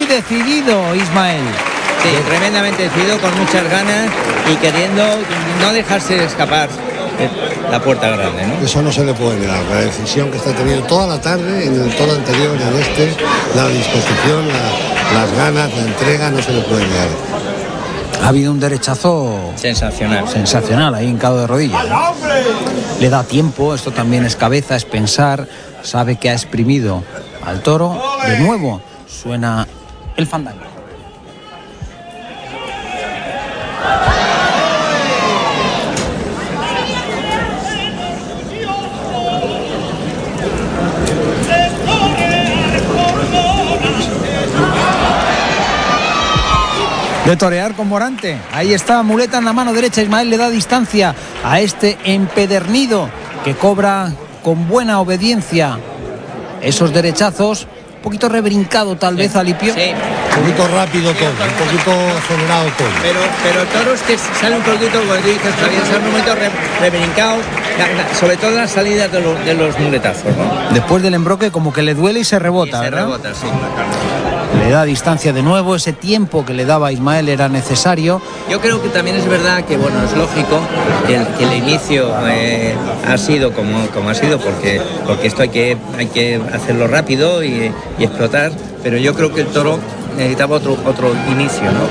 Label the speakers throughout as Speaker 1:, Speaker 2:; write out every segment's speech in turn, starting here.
Speaker 1: decidido, Ismael.
Speaker 2: Sí, tremendamente decidido, con muchas ganas y queriendo no dejarse escapar la puerta grande, ¿no?
Speaker 3: Eso no se le puede negar, la decisión que está teniendo toda la tarde, en el toro anterior, en la disposición, las ganas, la entrega, no se le puede negar.
Speaker 1: Ha habido un derechazo sensacional ahí hincado de rodillas, ¿eh? Le da tiempo, esto también es cabeza, es pensar, sabe que ha exprimido al toro. De nuevo suena el fandango. De torear con Morante, ahí está, muleta en la mano derecha. Ismael le da distancia a este empedernido que cobra con buena obediencia esos derechazos. Un poquito rebrincado tal vez, Alipio.
Speaker 2: Sí.
Speaker 3: Un poquito rápido todo, un poquito acelerado todo.
Speaker 2: Pero el toro es que sale un poquito, como tú dices, todavía sale un momento rebrincado, sobre todo las salidas de los muletazos, ¿no?
Speaker 1: Después del embroque como que le duele y se rebota, ¿verdad?
Speaker 2: Se rebota, sí.
Speaker 1: Le da distancia de nuevo, ese tiempo que le daba Ismael era necesario.
Speaker 2: Yo creo que también es verdad que, bueno, es lógico que el inicio ha sido como ha sido, porque esto hay que hacerlo rápido y explotar, pero yo creo que el toro necesitaba otro inicio, ¿no?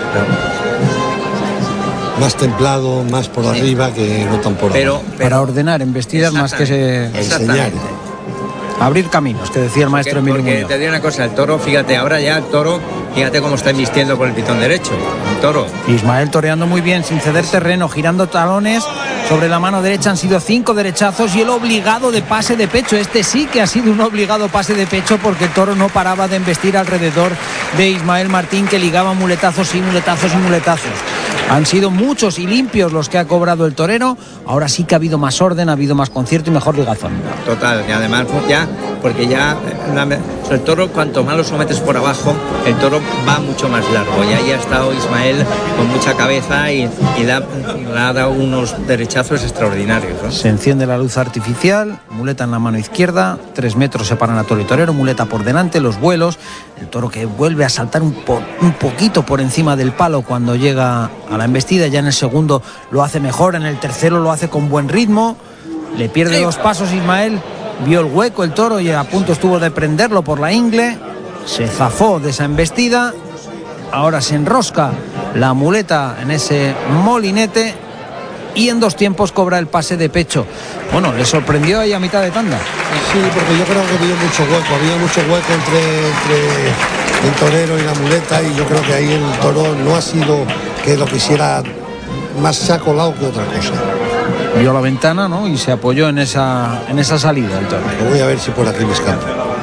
Speaker 3: Más templado, más por arriba que no tan por abajo.
Speaker 1: Para ordenar embestidas más que
Speaker 3: enseñar.
Speaker 1: Abrir caminos, que decía el maestro Emilio Muñoz.
Speaker 2: Te digo una cosa, el toro, fíjate, ahora ya el toro, fíjate cómo está invistiendo con el pitón derecho, el toro.
Speaker 1: Ismael toreando muy bien, sin ceder terreno, girando talones. Sobre la mano derecha han sido 5 derechazos y el obligado de pase de pecho. Este sí que ha sido un obligado pase de pecho, porque el toro no paraba de embestir alrededor de Ismael Martín, que ligaba muletazos y muletazos y muletazos. Han sido muchos y limpios los que ha cobrado el torero. Ahora sí que ha habido más orden, ha habido más concierto y mejor ligazón.
Speaker 2: Total, y además ya, porque ya el toro, cuanto más lo sometes por abajo, el toro va mucho más largo. Y ahí ha estado Ismael con mucha cabeza y le ha dado unos derechazos extraordinarios, ¿no?
Speaker 1: Se enciende la luz artificial, muleta en la mano izquierda, 3 metros separan a toro y torero, muleta por delante, los vuelos, el toro que vuelve a saltar un poquito por encima del palo cuando llega a la embestida. Ya en el segundo lo hace mejor, en el tercero lo hace con buen ritmo, le pierde 2 pasos Ismael, vio el hueco el toro y a punto estuvo de prenderlo por la ingle, se zafó de esa embestida, ahora se enrosca la muleta en ese molinete y en 2 tiempos cobra el pase de pecho. Bueno, le sorprendió ahí a mitad de tanda.
Speaker 3: Sí, porque yo creo que había mucho hueco entre el torero y la muleta, y yo creo que ahí el toro no ha sido que lo quisiera, más se ha colado que otra cosa.
Speaker 1: Vio la ventana, ¿no? Y se apoyó en esa salida el toro.
Speaker 3: Voy a ver si por aquí me escapo.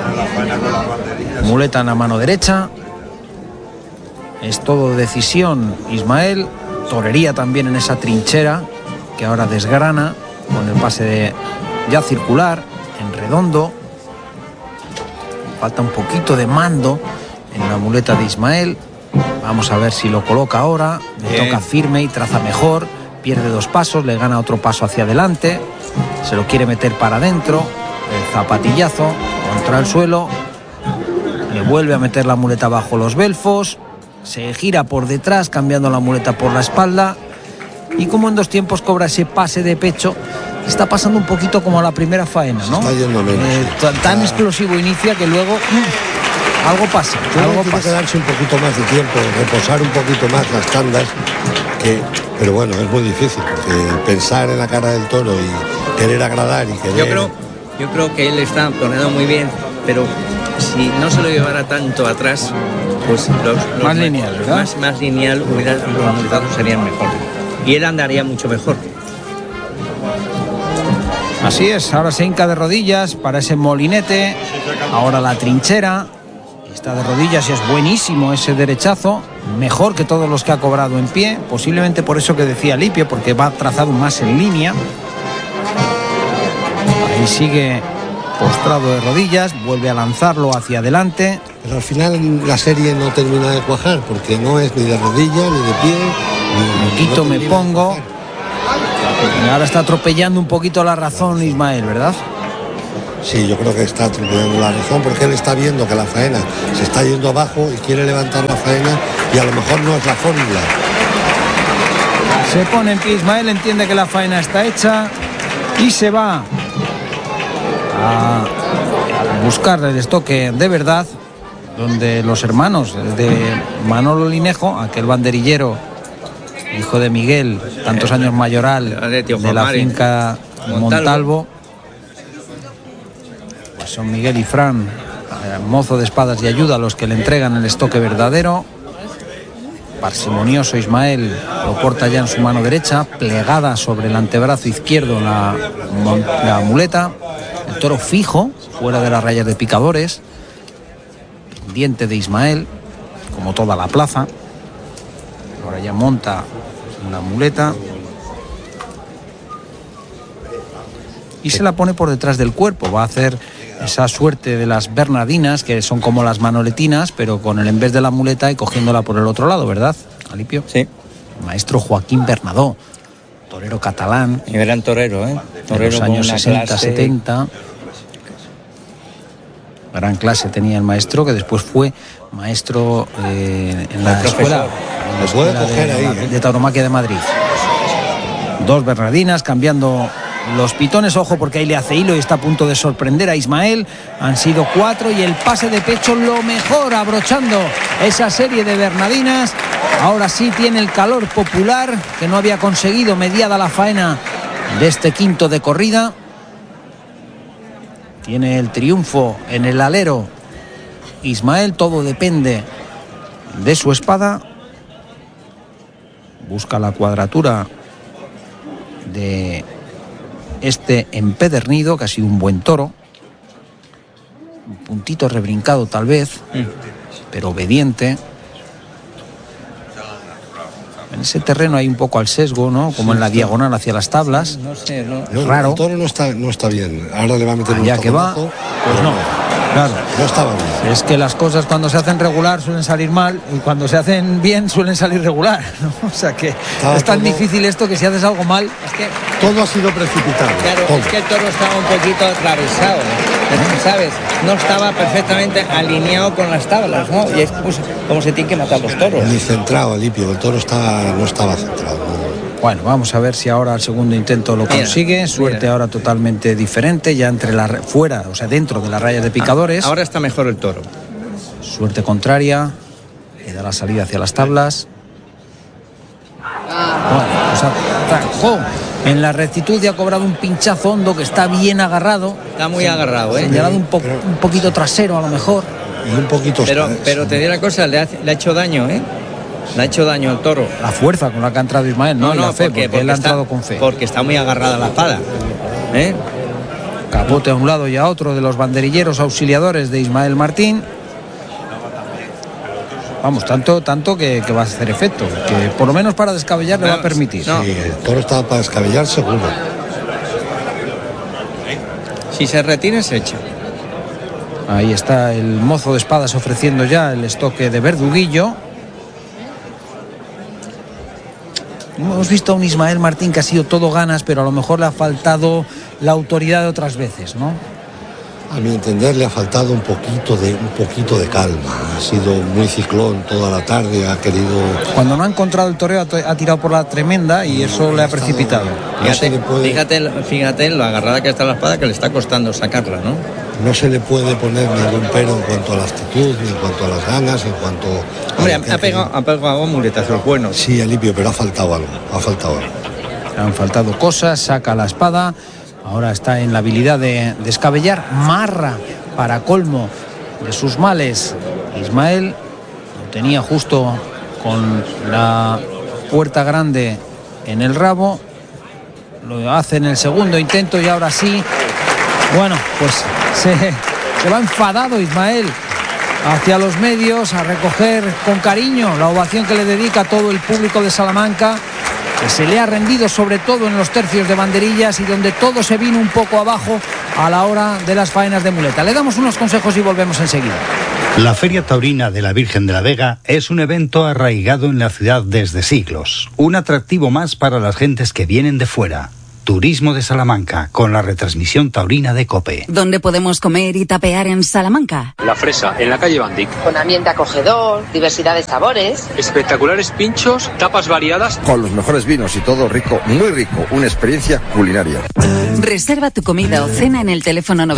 Speaker 1: Muleta en la mano derecha. Es todo decisión Ismael. Torería también en esa trinchera que ahora desgrana con el pase de ya circular en redondo. Falta un poquito de mando en la muleta de Ismael. Vamos a ver si lo coloca ahora. Le toca firme y traza mejor. Pierde 2 pasos, le gana otro paso hacia adelante. Se lo quiere meter para adentro. El zapatillazo contra el suelo. Le vuelve a meter la muleta bajo los belfos. Se gira por detrás, cambiando la muleta por la espalda. Y como en 2 tiempos cobra ese pase de pecho, está pasando un poquito como a la primera faena, ¿no?
Speaker 3: Está yendo menos.
Speaker 1: Tan explosivo inicia que luego algo pasa.
Speaker 3: Tiene que darse un poquito más de tiempo, reposar un poquito más las tandas, pero bueno, es muy difícil, porque pensar en la cara del toro y querer agradar y querer...
Speaker 2: Yo creo que él está toreando muy bien, pero si no se lo llevara tanto atrás, pues
Speaker 1: más lineal, ¿verdad?
Speaker 2: Más lineal, los muletazos serían mejor. Y él andaría mucho mejor.
Speaker 1: Así es, ahora se hinca de rodillas para ese molinete. Ahora la trinchera. Está de rodillas y es buenísimo ese derechazo. Mejor que todos los que ha cobrado en pie. Posiblemente por eso que decía Lipio, porque va trazado más en línea. Ahí sigue postrado de rodillas. Vuelve a lanzarlo hacia adelante.
Speaker 3: Pero al final la serie no termina de cuajar, porque no es ni de rodilla, ni de pie.
Speaker 1: Me quito, me pongo. Y ahora está atropellando un poquito la razón Ismael, ¿verdad?
Speaker 3: Sí, yo creo que está atropellando la razón, porque él está viendo que la faena se está yendo abajo y quiere levantar la faena, y a lo mejor no es la fórmula.
Speaker 1: Se pone en pie Ismael, entiende que la faena está hecha y se va a buscar el estoque de verdad, donde los hermanos de Manolo Linejo, aquel banderillero, hijo de Miguel, tantos años mayoral de la finca Montalvo, pues son Miguel y Fran, mozo de espadas y ayuda, los que le entregan el estoque verdadero. Parsimonioso Ismael lo porta ya en su mano derecha, plegada sobre el antebrazo izquierdo la muleta, el toro fijo, fuera de las rayas de picadores, pendiente de Ismael, como toda la plaza. Ahora ya monta una muleta y se la pone por detrás del cuerpo. Va a hacer esa suerte de las bernardinas, que son como las manoletinas, pero con el en vez de la muleta y cogiéndola por el otro lado, ¿verdad, Alipio?
Speaker 2: Sí.
Speaker 1: El maestro Joaquín Bernadó, torero catalán.
Speaker 2: Y gran torero, ¿eh?
Speaker 1: Torero de los años 60, 70. Gran clase tenía el maestro, que después fue maestro en la escuela de tauromaquia de Madrid. Dos bernardinas cambiando los pitones, ojo porque ahí le hace hilo y está a punto de sorprender a Ismael. Han sido 4 y el pase de pecho lo mejor, abrochando esa serie de bernardinas. Ahora sí tiene el calor popular que no había conseguido mediada la faena de este quinto de corrida. Tiene el triunfo en el alero Ismael, todo depende de su espada. Busca la cuadratura de este empedernido, que ha sido un buen toro, un puntito rebrincado tal vez, pero obediente. En ese terreno hay un poco al sesgo, ¿no? Como en la diagonal hacia las tablas.
Speaker 2: No sé, no.
Speaker 1: Raro.
Speaker 3: El toro no está bien. Ahora le va a meter
Speaker 1: ya que va,
Speaker 3: pues
Speaker 1: no. Claro.
Speaker 3: No estaba bien.
Speaker 1: Es que las cosas cuando se hacen regular suelen salir mal y cuando se hacen bien suelen salir regular, ¿no? O sea que es tan difícil esto que si haces algo mal, es que
Speaker 3: todo ha sido precipitado.
Speaker 2: Claro,
Speaker 3: todo.
Speaker 2: Es que el toro estaba un poquito atravesado, ¿sabes? No estaba perfectamente alineado con las tablas, ¿no? Y es pues, como se tienen que matar los toros.
Speaker 3: Ni centrado, Alipio. El toro no estaba centrado. No.
Speaker 1: Bueno, vamos a ver si ahora el segundo intento lo consigue. Suerte ahora totalmente diferente, ya entre fuera, o sea, dentro de las rayas de picadores.
Speaker 2: Ahora está mejor el toro.
Speaker 1: Suerte contraria, le da la salida hacia las tablas. Bueno, pues atajó en la rectitud y ha cobrado un pinchazo hondo que está bien agarrado.
Speaker 2: Está muy agarrado, ¿eh?
Speaker 1: Señalado un poquito trasero a lo mejor.
Speaker 3: Y un poquito.
Speaker 2: Pero te diré una cosa, le ha hecho daño, ¿eh? Le ha hecho daño al toro.
Speaker 1: La fuerza con la que ha entrado Ismael, no la fe, porque él ha entrado con fe.
Speaker 2: Porque está muy agarrada la espada, ¿eh?
Speaker 1: Capote a un lado y a otro de los banderilleros auxiliadores de Ismael Martín. Vamos, tanto que va a hacer efecto, que por lo menos para descabellar le va a permitir.
Speaker 3: Sí, el toro estaba para descabellar seguro.
Speaker 2: Si se retira, se echa.
Speaker 1: Ahí está el mozo de espadas ofreciendo ya el estoque de Verduguillo. Hemos visto a un Ismael Martín que ha sido todo ganas, pero a lo mejor le ha faltado la autoridad de otras veces, ¿no?
Speaker 3: A mi entender le ha faltado un poquito de calma. Ha sido muy ciclón toda la tarde, ha querido...
Speaker 1: Cuando no ha encontrado el toreo ha tirado por la tremenda y eso le ha precipitado.
Speaker 2: Fíjate en lo agarrada que está la espada, que le está costando sacarla, ¿no?
Speaker 3: No se le puede poner ningún pero en cuanto a la actitud, ni en cuanto a las ganas, en cuanto...
Speaker 2: Hombre, ha pegado muletazos buenos.
Speaker 3: Sí, Alipio, pero ha faltado algo.
Speaker 1: Han faltado cosas, saca la espada. Ahora está en la habilidad de descabellar. Marra para colmo de sus males. Ismael lo tenía justo con la puerta grande en el rabo. Lo hace en el segundo intento y ahora sí. Bueno, pues se va enfadado Ismael hacia los medios a recoger con cariño la ovación que le dedica todo el público de Salamanca, que se le ha rendido sobre todo en los tercios de banderillas y donde todo se vino un poco abajo a la hora de las faenas de muleta. Le damos unos consejos y volvemos enseguida.
Speaker 4: La Feria Taurina de la Virgen de la Vega es un evento arraigado en la ciudad desde siglos, un atractivo más para las gentes que vienen de fuera. Turismo de Salamanca, con la retransmisión taurina de COPE.
Speaker 5: ¿Dónde podemos comer y tapear en Salamanca?
Speaker 6: La Fresa, en la calle Bandic.
Speaker 7: Con ambiente acogedor, diversidad de sabores.
Speaker 6: Espectaculares pinchos, tapas variadas.
Speaker 8: Con los mejores vinos y todo rico, muy rico. Una experiencia culinaria.
Speaker 5: Reserva tu comida o cena en el teléfono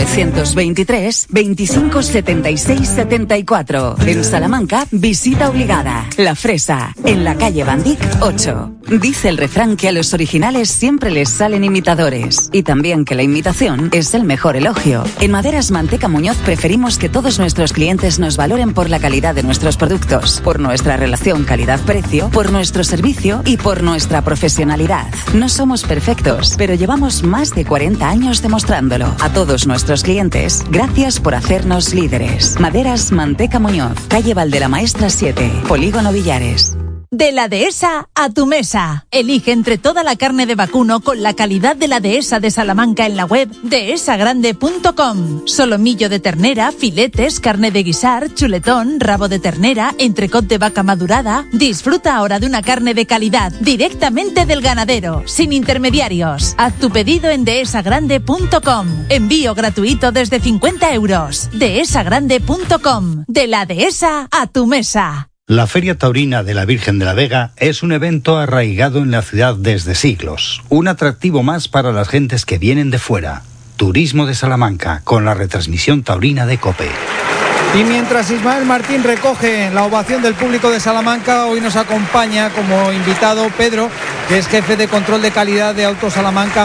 Speaker 5: 923 25 76 74. En Salamanca, visita obligada. La Fresa, en la calle Bandic 8. Dice el refrán que a los originales siempre les salen imitadores. Y también que la imitación es el mejor elogio. En Maderas Manteca Muñoz preferimos que todos nuestros clientes nos valoren por la calidad de nuestros productos, por nuestra relación calidad-precio, por nuestro servicio y por nuestra profesionalidad. No somos perfectos, pero llevamos más de 40 años demostrándolo. A todos nuestros clientes, gracias por hacernos líderes. Maderas Manteca Muñoz, calle Valdela-Maestra 7, Polígono Villares.
Speaker 9: De la Dehesa a tu mesa. Elige entre toda la carne de vacuno con la calidad de la Dehesa de Salamanca en la web dehesagrande.com. Solomillo de ternera, filetes, carne de guisar, chuletón, rabo de ternera, entrecot de vaca madurada. Disfruta ahora de una carne de calidad directamente del ganadero, sin intermediarios. Haz tu pedido en dehesagrande.com. Envío gratuito desde 50 euros. dehesagrande.com. De la Dehesa a tu mesa.
Speaker 4: La Feria Taurina de la Virgen de la Vega es un evento arraigado en la ciudad desde siglos, un atractivo más para las gentes que vienen de fuera. Turismo de Salamanca, con la retransmisión taurina de COPE.
Speaker 1: Y mientras Ismael Martín recoge la ovación del público de Salamanca, hoy nos acompaña como invitado Pedro, que es jefe de control de calidad de Auto Salamanca,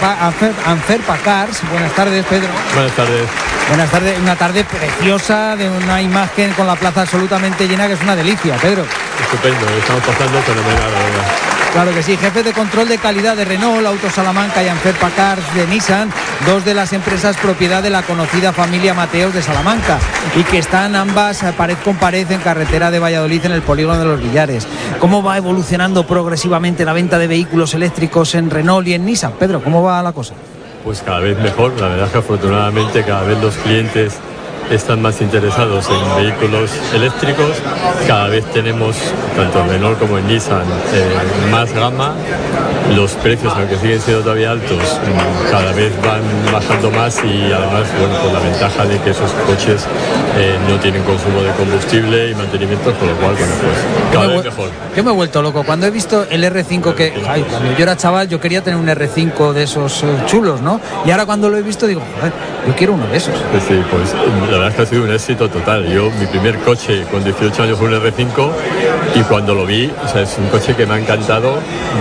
Speaker 1: Anferpa Cars. Buenas tardes, Pedro.
Speaker 10: Buenas tardes.
Speaker 1: Buenas tardes, una tarde preciosa, de una imagen con la plaza absolutamente llena, que es una delicia, Pedro.
Speaker 10: Estupendo, estamos pasando fenomenal, la verdad.
Speaker 1: Claro que sí, jefe de control de calidad de Renault, Auto Salamanca y Anferpa Cars de Nissan, dos de las empresas propiedad de la conocida familia Mateos de Salamanca y que están ambas pared con pared en carretera de Valladolid, en el polígono de los Villares. ¿Cómo va evolucionando progresivamente la venta de vehículos eléctricos en Renault y en Nissan? Pedro, ¿cómo va la cosa?
Speaker 10: Pues cada vez mejor, la verdad es que afortunadamente cada vez los clientes están más interesados en vehículos eléctricos. Cada vez tenemos, tanto en Renault como en Nissan, más gama. Los precios, aunque siguen siendo todavía altos, cada vez van bajando más y además, bueno, pues la ventaja de que esos coches no tienen consumo de combustible y mantenimiento, con lo cual, bueno, pues cada vez mejor.
Speaker 1: Yo me he vuelto loco cuando he visto el R5, que cuando yo era chaval yo quería tener un R5 de esos chulos, ¿no? Y ahora cuando lo he visto digo, joder, yo quiero uno de esos.
Speaker 10: Sí, pues la verdad es que ha sido un éxito total. Yo, mi primer coche con 18 años fue un R5 y cuando lo vi, o sea, es un coche que me ha encantado,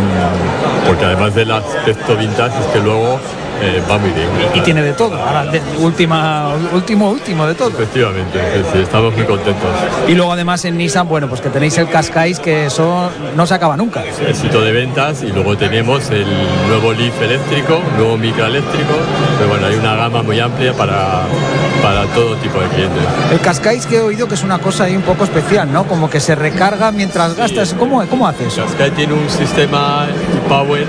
Speaker 10: porque además del aspecto vintage es que luego va muy bien.
Speaker 1: Y tiene de todo, ahora último de todo.
Speaker 10: Efectivamente, sí, estamos muy contentos.
Speaker 1: Y luego además en Nissan, bueno, pues que tenéis el Qashqai, que eso no se acaba nunca.
Speaker 10: Éxito de ventas, y luego tenemos el nuevo Leaf eléctrico, nuevo Micra eléctrico, pero bueno, hay una gama muy amplia para todo tipo de clientes.
Speaker 1: El Qashqai, que he oído que es una cosa ahí un poco especial, ¿no? Como que se recarga mientras gastas.
Speaker 10: Sí.
Speaker 1: ¿Cómo hace eso?
Speaker 10: El Qashqai tiene un sistema e-Power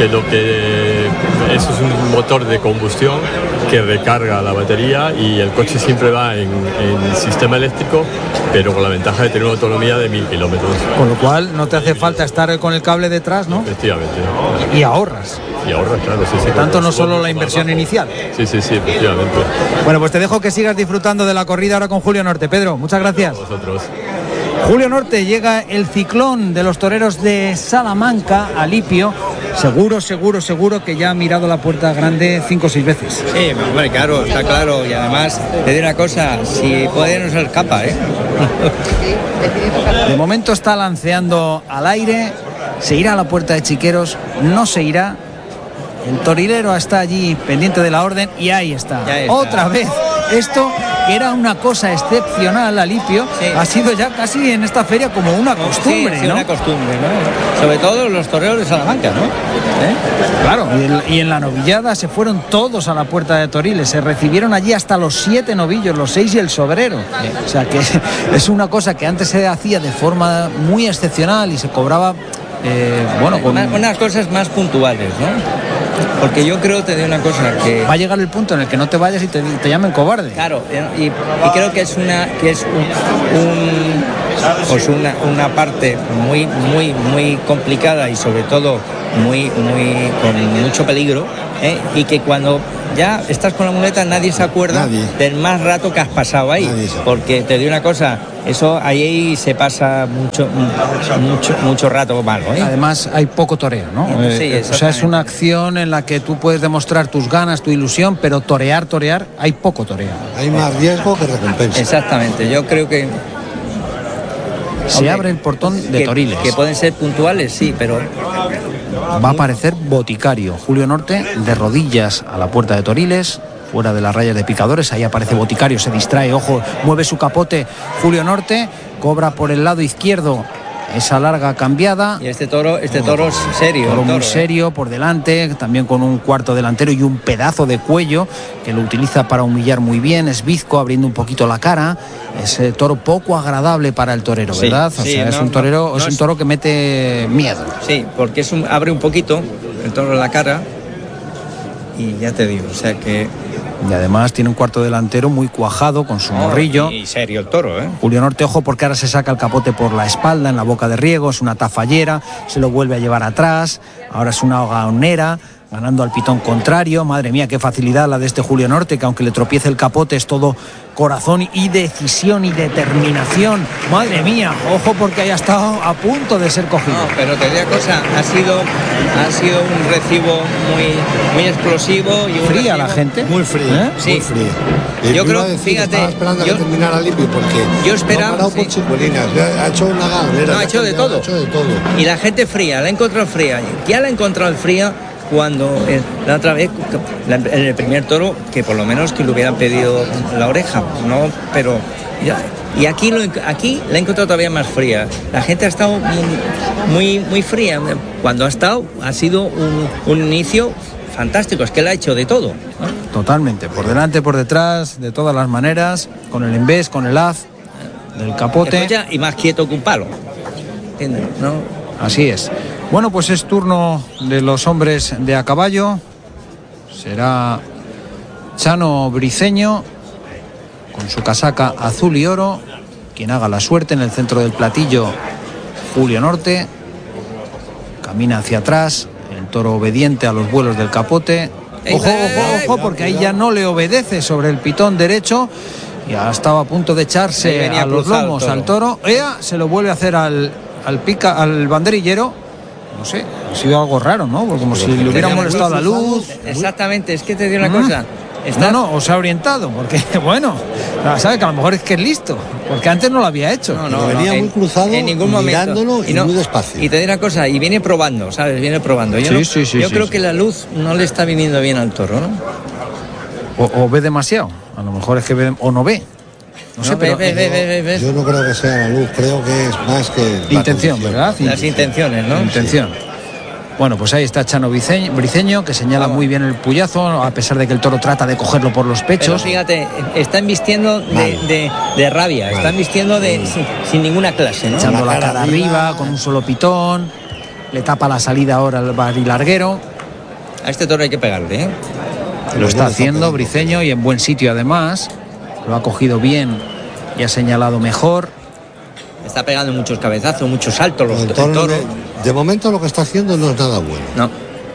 Speaker 10: eso es un motor de combustión que recarga la batería y el coche siempre va en sistema eléctrico, pero con la ventaja de tener una autonomía de 1000 kilómetros.
Speaker 1: Con lo cual no te hace falta estar con el cable detrás, ¿no?
Speaker 10: Efectivamente.
Speaker 1: Y ahorras.
Speaker 10: Y ahorras, claro, sí.
Speaker 1: Por tanto, no solo la inversión inicial.
Speaker 10: Sí, efectivamente.
Speaker 1: Bueno, pues te dejo que sigas disfrutando de la corrida ahora con Julio Norte. Pedro, muchas gracias.
Speaker 10: A vosotros.
Speaker 1: Julio Norte, llega el ciclón de los toreros de Salamanca a Lipio. Seguro que ya ha mirado la puerta grande 5 o 6 veces.
Speaker 2: Sí, hombre, claro, está claro. Y además, te digo una cosa, si puede no se escapa, ¿eh?
Speaker 1: De momento está lanceando al aire. Se irá a la puerta de Chiqueros, no se irá. El torilero está allí pendiente de la orden y ahí está. Otra vez. Esto, que era una cosa excepcional, Alipio, sí, ha sido ya casi en esta feria como una costumbre,
Speaker 2: sí,
Speaker 1: ¿no?
Speaker 2: Una costumbre, ¿no? Sobre todo los toreros de Salamanca, ¿no?
Speaker 1: Claro, y en la novillada se fueron todos a la puerta de Toriles, se recibieron allí hasta los 7 novillos, los 6 y el sobrero. Sí. O sea que es una cosa que antes se hacía de forma muy excepcional y se cobraba,
Speaker 2: unas cosas más puntuales, ¿no? Porque yo creo, te digo una cosa, que
Speaker 1: va a llegar el punto en el que no te vayas y te llamen cobarde.
Speaker 2: Claro, y creo que es pues una parte muy complicada y sobre todo con mucho peligro, y que cuando ya estás con la muleta nadie se acuerda del más rato que has pasado ahí, porque te digo una cosa, eso ahí se pasa mucho rato malo,
Speaker 1: Además hay poco toreo, ¿no?
Speaker 2: Sí,
Speaker 1: o sea, es una acción en la que tú puedes demostrar tus ganas, tu ilusión, pero torear, hay poco toreo.
Speaker 3: Hay más riesgo que recompensa.
Speaker 2: Exactamente, yo creo que
Speaker 1: se abre el portón de Toriles.
Speaker 2: Que pueden ser puntuales, sí, pero
Speaker 1: va a aparecer Boticario. Julio Norte de rodillas a la puerta de Toriles, fuera de las rayas de picadores. Ahí aparece Boticario, se distrae, ojo, mueve su capote Julio Norte, cobra por el lado izquierdo esa larga cambiada.
Speaker 2: Y este toro es serio.
Speaker 1: Toro muy serio por delante, también con un cuarto delantero y un pedazo de cuello que lo utiliza para humillar muy bien. Es bizco, abriendo un poquito la cara. Es toro poco agradable para el torero, ¿verdad? Es un toro que mete miedo.
Speaker 2: Sí, porque abre un poquito el toro la cara y ya te digo, o sea que...
Speaker 1: Y además tiene un cuarto delantero muy cuajado con su morrillo.
Speaker 2: Y serio el toro,
Speaker 1: Julio Norte, ojo, porque ahora se saca el capote por la espalda, en la boca de riego, es una tafallera, se lo vuelve a llevar atrás, ahora es una hoganera, ganando al pitón contrario. Madre mía, qué facilidad la de este Julio Norte, que aunque le tropiece el capote es todo corazón y decisión y determinación. Madre mía, ojo, porque haya estado a punto de ser cogido.
Speaker 2: No, pero te digo cosa, ha sido un recibo muy explosivo y
Speaker 1: fría la gente.
Speaker 3: Muy fría,
Speaker 2: sí.
Speaker 3: Muy fría.
Speaker 2: Yo creo, fíjate,
Speaker 3: estaba esperando que terminara limpio porque
Speaker 2: yo esperaba,
Speaker 3: no ha parado por chicuelinas, ha hecho una galera.
Speaker 2: No, ha hecho de todo. Y la gente fría, la ha encontrado fría. Ya la ha encontrado fría cuando la otra vez, en el primer toro, que por lo menos que le hubieran pedido la oreja, ¿no? Pero ya, y aquí la he encontrado todavía más fría. La gente ha estado muy fría. Cuando ha sido un inicio fantástico, es que la ha hecho de todo, ¿no?
Speaker 1: Totalmente, por delante, por detrás, de todas las maneras, con el embés, con el haz del capote.
Speaker 2: Y más quieto que un palo, ¿entiendes? ¿No?
Speaker 1: Así es. Bueno, pues es turno de los hombres de a caballo. Será Chano Briceño, con su casaca azul y oro, quien haga la suerte. En el centro del platillo, Julio Norte. Camina hacia atrás, el toro obediente a los vuelos del capote. Ojo, porque ahí ya no le obedece sobre el pitón derecho. Ya estaba a punto de echarse a los lomos al toro. Se lo vuelve a hacer al banderillero. No sé, ha sido algo raro, ¿no? Porque como si le hubiera molestado la luz.
Speaker 2: Exactamente, es que te digo una cosa.
Speaker 1: O se ha orientado, porque bueno, sabe que a lo mejor es que es listo, porque antes no lo había hecho.
Speaker 3: Venía muy cruzado,
Speaker 2: en ningún momento,
Speaker 3: mirándolo y muy despacio.
Speaker 2: Y te digo una cosa, y viene probando, ¿sabes? Viene probando. Yo creo que la luz no le está viniendo bien al toro, ¿no?
Speaker 1: O ve demasiado, a lo mejor es que ve o no ve. No sé, pero
Speaker 3: yo no creo que sea la luz, creo que es más que
Speaker 1: intención, ¿verdad?
Speaker 2: Las intenciones, ¿no?
Speaker 1: Intención. Sí. Bueno, pues ahí está Chano Briceño, que señala muy bien el puyazo, a pesar de que el toro trata de cogerlo por los pechos.
Speaker 2: Pero fíjate, están vistiendo de rabia, están vistiendo sin ninguna clase, ¿no?
Speaker 1: Echando la cara arriba, con un solo pitón, le tapa la salida ahora al barilarguero.
Speaker 2: A este toro hay que pegarle, ¿eh?
Speaker 1: Lo está haciendo Briceño, y en buen sitio además. Lo ha cogido bien y ha señalado mejor.
Speaker 2: Está pegando muchos cabezazos, muchos saltos.
Speaker 3: El toro. De momento lo que está haciendo no es nada bueno.
Speaker 2: No.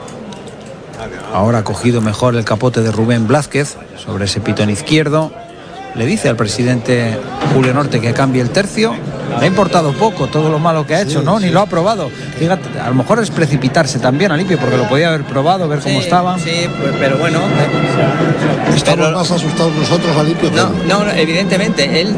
Speaker 1: Ahora ha cogido mejor el capote de Rubén Blázquez sobre ese pitón izquierdo. Le dice al presidente Julio Norte que cambie el tercio. Le ha importado poco todo lo malo que ha hecho, ¿no? Ni lo ha probado. Fíjate, a lo mejor es precipitarse también a limpio, porque lo podía haber probado, ver cómo estaba.
Speaker 2: Sí, pero bueno.
Speaker 3: Estamos más asustados nosotros a limpio.
Speaker 2: No, evidentemente, él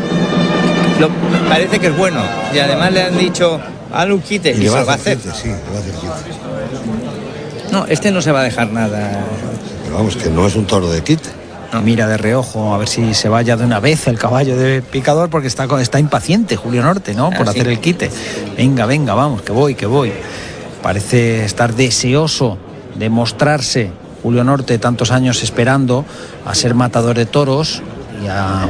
Speaker 2: parece que es bueno. Y además le han dicho, haz un quite, y se lo va a hacer.
Speaker 3: Sí, le va a hacer quite.
Speaker 2: No, este no se va a dejar nada.
Speaker 3: Pero vamos, que no es un toro de quite.
Speaker 1: No. Mira de reojo a ver si se vaya de una vez el caballo de picador, porque está impaciente Julio Norte, ¿no? Por hacer el quite. Venga, vamos, que voy. Parece estar deseoso de mostrarse Julio Norte, tantos años esperando a ser matador de toros y a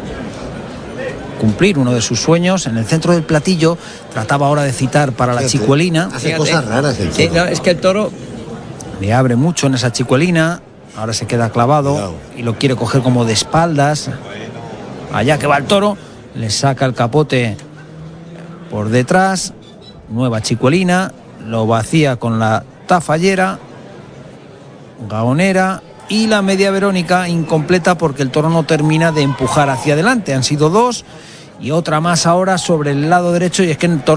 Speaker 1: cumplir uno de sus sueños. En el centro del platillo trataba ahora de citar para la chicuelina.
Speaker 3: Hace cosas raras el toro.
Speaker 2: Sí, no, es que el toro
Speaker 1: le abre mucho en esa chicuelina. Ahora se queda clavado y lo quiere coger como de espaldas. Allá que va el toro, le saca el capote por detrás, nueva chicuelina, lo vacía con la tafallera, gaonera, y la media Verónica incompleta porque el toro no termina de empujar hacia adelante. Han sido 2 y otra más ahora sobre el lado derecho, y es que el toro